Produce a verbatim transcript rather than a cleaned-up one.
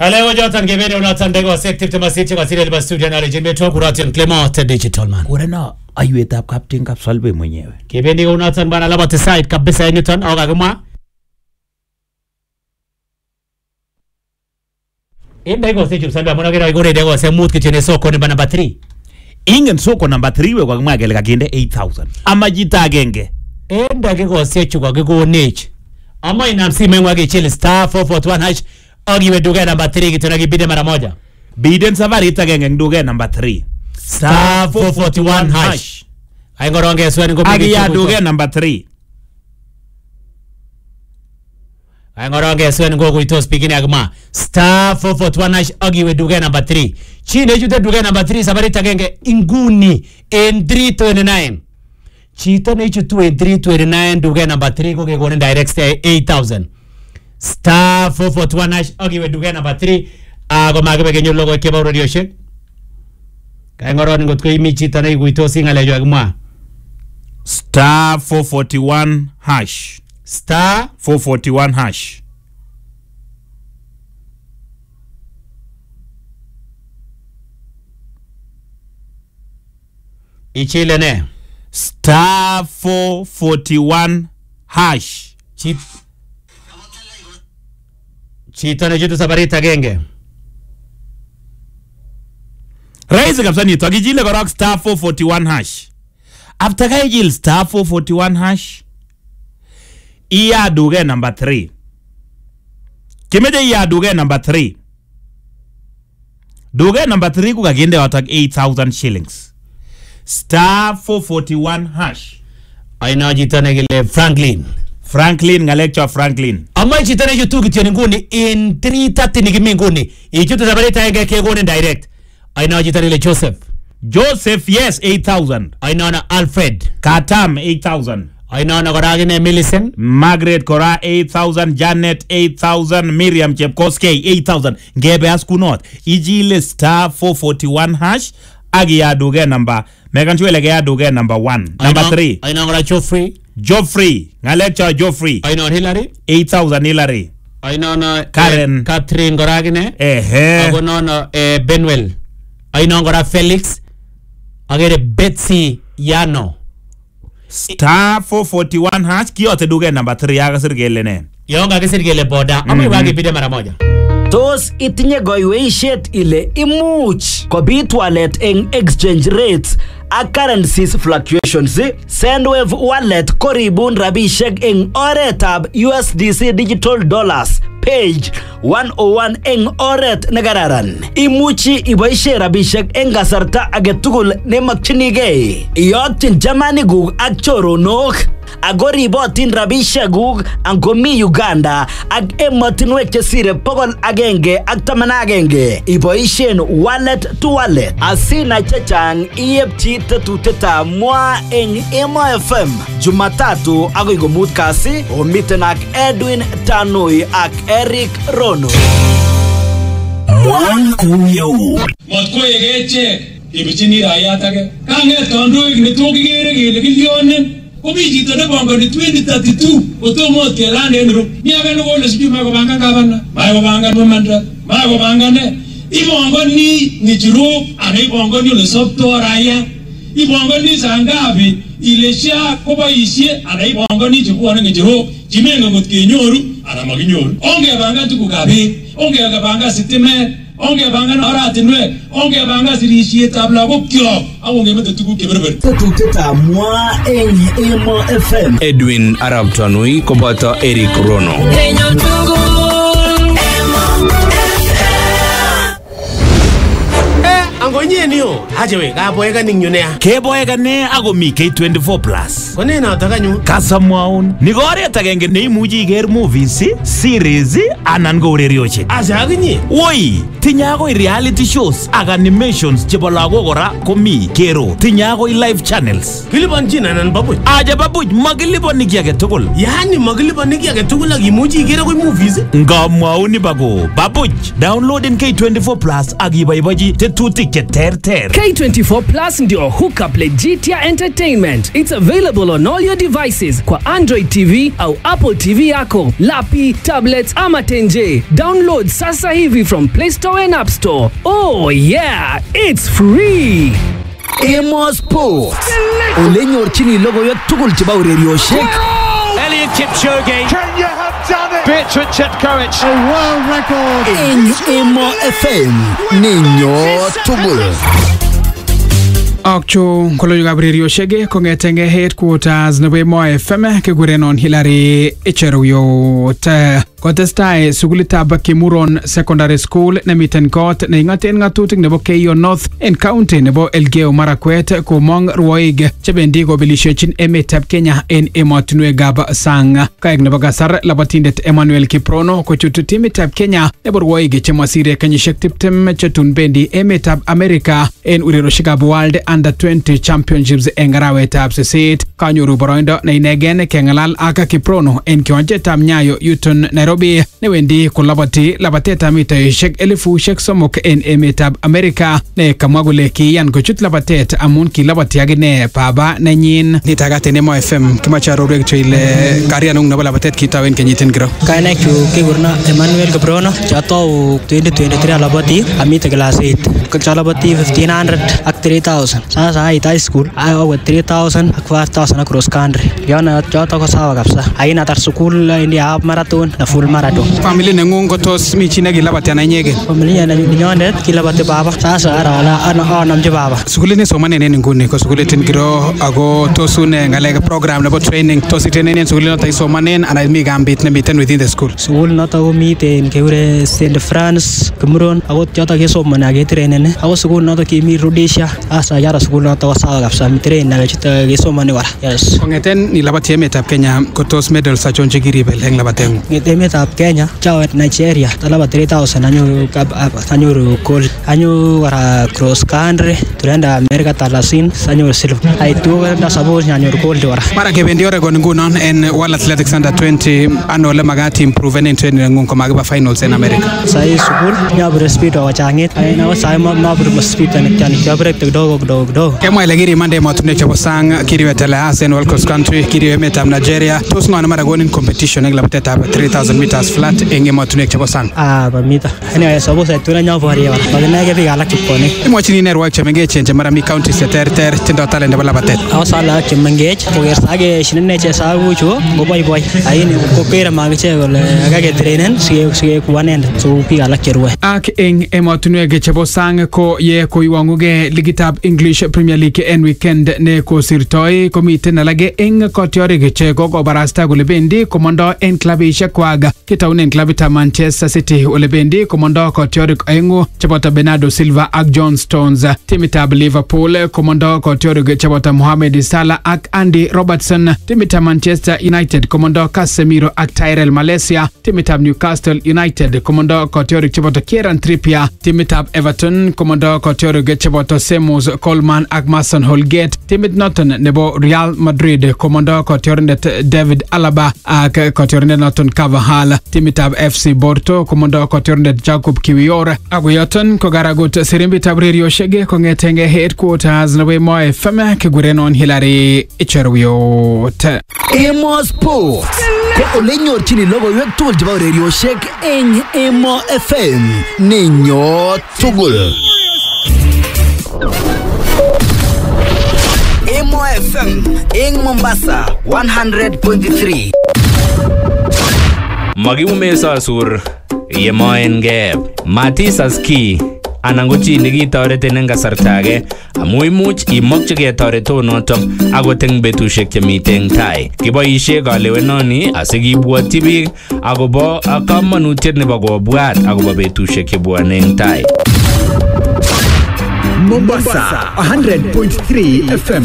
Alewa jotan gebere unatan dego sektif temasiche kasire liba studio na rejimbe to kuratian Clement Digital Man. Kurena ayuetab captain kap salbe mwenyewe. Kebendi unatan bana labate side kabisa Newton au kaguma. Enda iko sechu sanda mwana kera igore dego se mut kitene soko ni bana battery. Ingen soko number three we kwa kama gele kagende eight thousand. Ama jita agenge. Enda kiko sechu kwa kiko niche. Ama inamsi mengwa kichili star four four one hash. Ogi we duge number three kituna kibide mara moja. Biden safari itagenge duge number three. Star four four one hash. Aingoronge swani ngopi. Agi ya duge number three. Aingoronge swani ngopi ito speaking agma. Star four four one hash. Ogi we duge number three. Chine jute duge number three safari itagenge inguni in three twenty-nine. Chito ne chutu in three twenty-nine duge number three koke kone direct eight thousand. Star four four one hash. Ogi we duge number three. Ago magbe kenyo logo keba radio shek. Kaya ngoron ngot ko imi chita na iguito singa lejo agma. Star four forty-one hash. Star four forty-one hash. Ichile ne. Star four forty-one hash. Chit. Chita na jutu sabarita genge. Raise kapsa ni togi jile korok star four forty-one hash. After kai jil star four forty-one hash. Iya duge number three. Kimeje iya duge number three. Duge number three kuka ginde watak eight thousand shillings. Star four forty-one hash. Aina jitane gile Franklin. Franklin ngalekcho Franklin. Amma jitane jutu kityo nguni in three thirty nikimi nguni. Ijutu sabarita enge kegone direct. Aina jitane le Joseph. Joseph, yes, eight thousand. Aina na Alfred. Katam, eight thousand. Aina na koragine Millicent. Margaret Kora, eight thousand. Janet, eight thousand. Miriam Chepkoske, eight thousand. Ngebe askunot. Ijile star four forty-one hash. Agi ya duge number. Megan Chwele ya duge number one. Number Aina, three. Aina kora Joffrey. Joffrey. Ngalekcha Joffrey. Aina Hillary. eight thousand Hillary. Aina na Karen. eh, Catherine koragine. Ehe. Ago no no eh, Benwell. Aina kora Felix. Agere Betsy Yano. Star four forty-one hash. Kiyote duge number three. Yaga sirgele ne. Yonga kisirgele boda. Ama iwagi bide mara moja. Tos itinye goiweishet ile imuch kobit walet eng exchange rates a currencies fluctuations. Sendwave wallet koribun rabishek eng oretab U S D C digital dollars page one oh one eng oret negararan. Imuchi iboishe rabishek eng kasarta agetugul nemakchinigei. Iyokyin chamanikuk ak choronok. Agori botin rabisha gug angomi Uganda ag emotinwek chesire pokol agenge ak taman agenge. Iboishen wallet to wallet. Asina chechang iepchi tetuteta mwa eng Emo F M. Jumatatu agoi gomut kasi omiten ak Edwin Tanui ak Eric Rono. Matko yegeche ibichini rayatake. Kanget kandoik netokigere kele kilyonen. Kobi chito ne bangani twenty thirty-two otomo kelane enro niaga no gole siju mago banga gavana mago banga mamandra mago banga ne ibongoni ni jiro ane ibongoni le sopto raya ibongoni sangabi ilesha koba ishe ane ibongoni jikuwa ne jiro jimenga mutkinyoru ana maginyoru onge banga tukugabe onge banga sitime onge banga na oratinwe onge banga sirishie tabla kokyo awonge mete tuku keberber Tetuteta mwa eng Emo F M. Edwin Arab Tanui koboto Eric Rono. Angonye niyo hajewe kaboeka ningyunea Keboeka ne ako mi K twenty-four plus. kone nataka nyu Kasamwaun. Nigoret agenge neimuchi iker movies, series anan ko urerioshek. asaginye Woi, tinye akoi reality shows ak animations chebo lagok kora komi kero. Tinye akoi live channels. kilipanchin anan babuch Aja babuch makiliponi ki age tugul. yani makilipani ki age tugul ak imuchi ikere koi movies. Ngamwaun bako babuch. Downloaden K twenty-four plus ak iboibochi tetutik che terter. K twenty-four Plus ndio hookup legitia entertainment. It's available available on all your devices kwa Android T V au Apple T V yako, lapi, tablets ama tenje. Download sasa hivi from Play Store and App Store. Oh yeah, it's free. Emo Sports. Ole nyorchini logoiwek tugul chebo urerioshek. Eliud Kipchoge. Can you have done it? Bertrand Chepkoech. A world record. En Emo F M. Ninyo tugul. Akcho koloyo gabrielio shege kongetenge headquarters nebo Emo F M kekurenon Hilary Icheruyot. Kotestai sukulitab Kimuron Secondary School nemiten kot neing'aten ng'atutik nebo Keio North en county nebo Elgeyo Marakwet komong rwoik chebendi kobelisiechin emetab Kenya en emotinwekab sang. Kaek nebo kasar labatindet Emmanuel Kiprono kochutu timitab Kenya nebo rwoik chemasire kenyisiek tiptem chetun bendi emetab Amerika en urerioshekab World Under twenty Championships en arawetab sisit. Kanyoru boroindo neinegen keng'alal ak Kiprono en kiwanjetab Nyayo Yuton Nairobi newendi kolabati labatetab mitaishek elifushek somok en emetab Amerika ne kamwa kole kiyan kochut labatet amun kilabati akine baba nenyin. Nitagat en Emo F M kimache arorwek ile karianung nebo labatet kitawen kenyitin kiro. Kainek chu kegurna Emmanuel Kiprono chatou twenty twenty-three alabati amite class eight kachalabati fifteen hundred ak three thousand. Sasa hait high school ayo three thousand ak five thousand ak cross country. Yana choto ko sawa kabisa. Aina tar school India half marathon na full marathon. Familia nengung ko tos mi chi nekilabati ana inyegen? Familia nenyondet kilabati baba. Sasa ara ala ana anamje baba. Sukulit ni somanen en nguni ko sukulit ngiro ako tos une ngalek program nebo training tos itenen en sukulit noto isomanen ana mi gambit nemiten within the school? Sukul noto ko miten keure Saint France Kimuron ako choto kesomani ak ketrainen ako sukul noto kimi Rhodesia. Sasa yara sukul noto ko sawa kabisa mi train na chito kesomani kora. Yes. Kongeten ni labati emetab Kenya ko tos medals achon chekiribel en labatengung? Emetab Kenya chawet Nigeria talaba three thousand anyo anyo gold anyo wara cross country tuenda America talasin anyo silver aitu na suppose anyo gold wara mara kebendi Oregon ngunon en World Athletics Under twenty ano le magati improve en training ngung ko magiba finals en America sai school nyabre speed wa changit ai na sai mabre speed ne chani nyabre kidogo kidogo kidogo kema ile giri mande matune chabo sang kiriwe tala Asen World Cross Country kiriwe metam Nigeria tos ngwana mara gonin competition en labteta three thousand meters flat en emotunek chabo sang ah ba mita anyway suppose tuna nyavori wala magana ke biga lakip kone imwachini network chemengech en mara mi county seterter tindo talent nebo labatet awsala chemengech koger sage shinne che sagu chu go boy boy aini ko kera magiche gole agage trainen sie sie kuanen so biga lakirwe ak en emotunek chabo sang ko ye ko iwanguge ligitab English Premier League en weekend ne ko sirtoi komiten alage en kotiorik che gogo barasta gole bendi komondo en klabisha kwaga kitaunen klabitab Manchester City ole bendi komondo kotiorik aengu chebota Bernardo Silva ak John Stones. Timitab Liverpool komondo kotiorik chebota Mohamed Salah ak Andy Robertson. Timitab Manchester United komondo Casemiro ak Tyrell Malaysia. Timitab Newcastle United komondo kotiorik chebota Kieran Trippier. Timitab Everton komondo kotiorik chebota Seamus Coleman ak Mason Holgate. Timit Norton nebo Real Madrid komondo kotiorindet David Alaba ak kotiorindet Norton Carvajal. Timitab F C Porto komondo kotiorindet Jacob Kiwior agoyoton kogaragut sirimbitab urerioshek kongetenge headquarters nebo Emo F M kekurenon Hilary Icheruyot. Emo Sports ko ole nyorchini logoiwek tugul chebo urerioshek en Emo F M. Ninyo tugul. Emo F M en Mombasa one hundred point three. Magiume sasur yemoen geb Matisas ki anan ko chi nekitoreten en kasarta age amu imuch imokchigei toretonoto akot eng betusiek chemiten tai. Kiboisie kalewenoni asikibwotyi biik akobo kamanutiet nebo kobwat akobo betusiek chebwone eng tai. Mombasa one hundred point three F M.